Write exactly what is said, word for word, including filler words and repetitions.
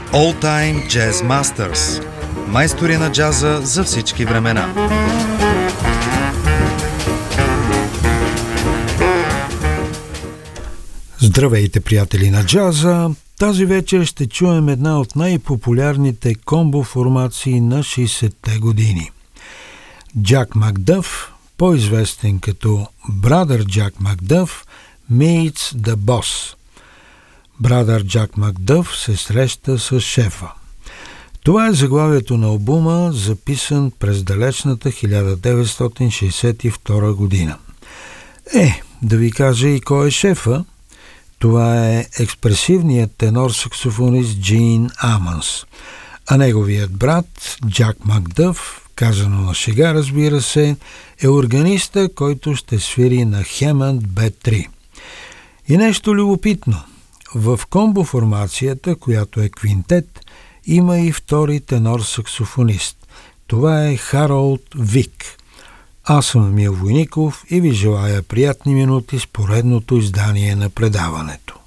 All Time Jazz Masters. Майстори на джаза за всички времена. Здравейте, приятели на джаза! Тази вечер ще чуем една от най-популярните комбо формации на шейсетте години. Джак Макдъф, по-известен като Brother Jack Macduff, meets the Boss. Brother Jack Macduff се среща с шефа. Това е заглавието на албума, записан през далечната хиляда деветстотин шейсет и втора година. Е, да ви кажа и кой е шефа. Това е експресивният тенор-саксофонист Джин Амънс, а неговият брат Джак Макдъф, казано на шега, разбира се, е органиста, който ще свири на Хемънд би три. И нещо любопитно. В комбо-формацията, която е квинтет, има и втори тенор-саксофонист. Това е Харолд Вик. Аз съм Емил Войников и ви желая приятни минути с поредното издание на предаването.